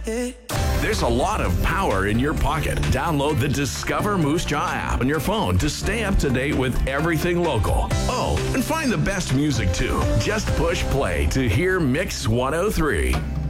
There's a lot of power in your pocket. Download the Discover Moose Jaw app on your phone to stay up to date with everything local. Oh, and find the best music too. Just push play to hear Mix 103.